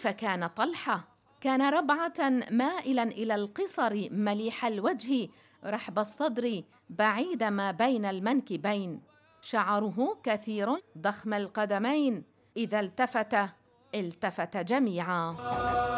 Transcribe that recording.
كيف كان طلحة؟ كان ربعة مائلا إلى القصر، مليح الوجه، رحب الصدر، بعيد ما بين المنكبين، شعره كثير، ضخم القدمين، إذا التفت جميعا.